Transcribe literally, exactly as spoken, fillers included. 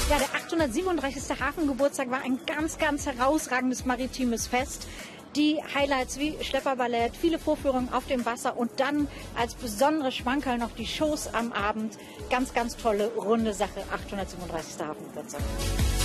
Ja, der achthundertsiebenunddreißigste Hafengeburtstag war ein ganz, ganz herausragendes maritimes Fest. Die Highlights wie Schlepperballett, viele Vorführungen auf dem Wasser und dann als besondere Schmankerl noch die Shows am Abend. Ganz, ganz tolle, runde Sache, achthundertsiebenunddreißigster Hafengeburtstag.